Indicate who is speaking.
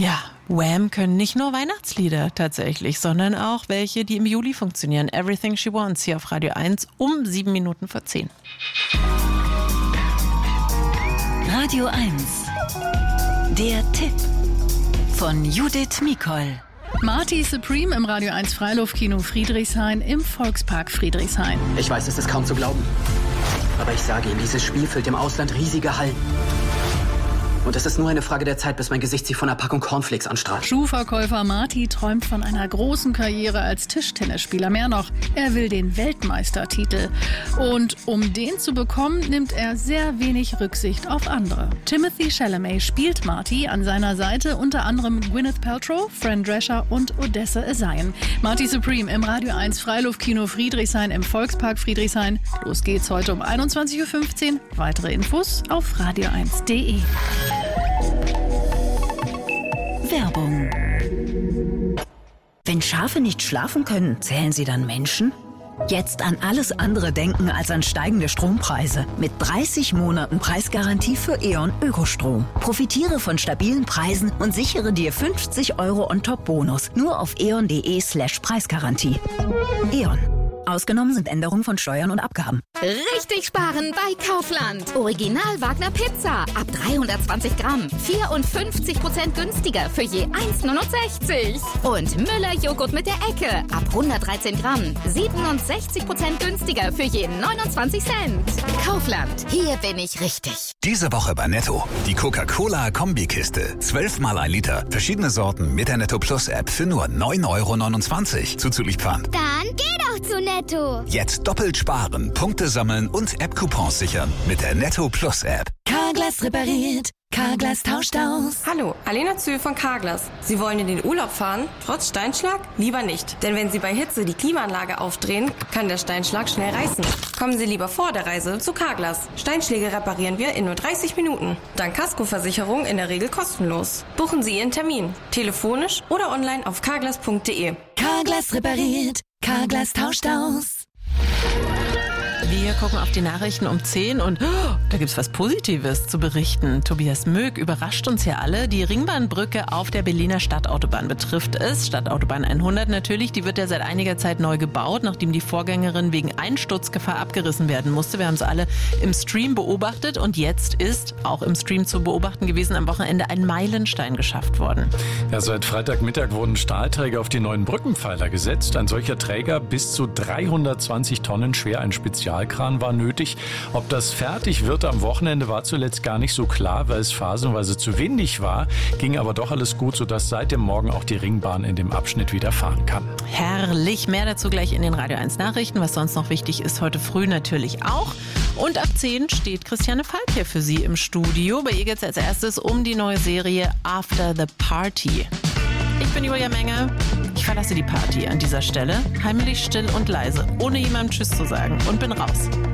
Speaker 1: Ja, Wham können nicht nur Weihnachtslieder tatsächlich, sondern auch welche, die im Juli funktionieren. Everything She Wants hier auf Radio 1 um 7 Minuten vor 10.
Speaker 2: Radio 1. Der Tipp von Judith Mikol.
Speaker 3: Marty Supreme im Radio 1 Freiluftkino Friedrichshain im Volkspark Friedrichshain.
Speaker 4: Ich weiß, es ist kaum zu glauben. Aber ich sage Ihnen, dieses Spiel füllt im Ausland riesige Hallen. Und es ist nur eine Frage der Zeit, bis mein Gesicht sie von einer Packung Cornflakes anstrahlt.
Speaker 3: Schuhverkäufer Marty träumt von einer großen Karriere als Tischtennisspieler. Mehr noch, er will den Weltmeistertitel. Und um den zu bekommen, nimmt er sehr wenig Rücksicht auf andere. Timothée Chalamet spielt Marty, an seiner Seite unter anderem Gwyneth Paltrow, Fran Drescher und Odessa Esayan. Marty Supreme im Radio 1 Freiluftkino Friedrichshain im Volkspark Friedrichshain. Los geht's heute um 21.15 Uhr. Weitere Infos auf radio1.de.
Speaker 2: Werbung. Wenn Schafe nicht schlafen können, zählen sie dann Menschen? Jetzt an alles andere denken als an steigende Strompreise. Mit 30 Monaten Preisgarantie für E.ON Ökostrom. Profitiere von stabilen Preisen und sichere dir 50 € on-top-Bonus. Nur auf eon.de/Preisgarantie. E.ON. Ausgenommen sind Änderungen von Steuern und Abgaben.
Speaker 5: Richtig sparen bei Kaufland. Original Wagner Pizza. Ab 320 Gramm. 54% günstiger für je 1,69. Und Müller Joghurt mit der Ecke. Ab 113 Gramm. 67% günstiger für je 29 Cent. Kaufland. Hier bin ich richtig.
Speaker 6: Diese Woche bei Netto. Die Coca-Cola-Kombikiste. 12 mal 1 Liter. Verschiedene Sorten mit der Netto Plus App für nur 9,29 € zuzüglich Pfand.
Speaker 7: Dann geh doch zu Netto.
Speaker 6: Jetzt doppelt sparen, Punkte sammeln und App-Coupons sichern mit der Netto Plus App.
Speaker 2: Carglass repariert. Carglass tauscht aus.
Speaker 8: Hallo, Alena Zühl von Carglass. Sie wollen in den Urlaub fahren, trotz Steinschlag? Lieber nicht. Denn wenn Sie bei Hitze die Klimaanlage aufdrehen, kann der Steinschlag schnell reißen. Kommen Sie lieber vor der Reise zu Carglass. Steinschläge reparieren wir in nur 30 Minuten. Dank Kaskoversicherung in der Regel kostenlos. Buchen Sie Ihren Termin. Telefonisch oder online auf carglass.de.
Speaker 2: Carglass repariert. Carglass tauscht aus.
Speaker 1: Wir gucken auf die Nachrichten um 10 und da gibt's was Positives zu berichten. Tobias Möck überrascht uns hier alle. Die Ringbahnbrücke auf der Berliner Stadtautobahn betrifft es. Stadtautobahn 100 natürlich, die wird ja seit einiger Zeit neu gebaut, nachdem die Vorgängerin wegen Einsturzgefahr abgerissen werden musste. Wir haben es alle im Stream beobachtet und jetzt ist auch im Stream zu beobachten gewesen am Wochenende ein Meilenstein geschafft worden.
Speaker 9: Ja, seit Freitagmittag wurden Stahlträger auf die neuen Brückenpfeiler gesetzt. Ein solcher Träger bis zu 320 Tonnen schwer, ein Spezialkran war nötig. Ob das fertig wird am Wochenende war zuletzt gar nicht so klar, weil es phasenweise zu windig war. Ging aber doch alles gut, sodass seit dem Morgen auch die Ringbahn in dem Abschnitt wieder fahren kann.
Speaker 1: Herrlich, mehr dazu gleich in den Radio 1 Nachrichten. Was sonst noch wichtig ist, heute früh natürlich auch. Und ab 10 steht Christiane Falk hier für Sie im Studio. Bei ihr geht es als erstes um die neue Serie After the Party. Ich bin Julia Menger. Ich verlasse die Party an dieser Stelle, heimlich, still und leise, ohne jemandem Tschüss zu sagen und bin raus.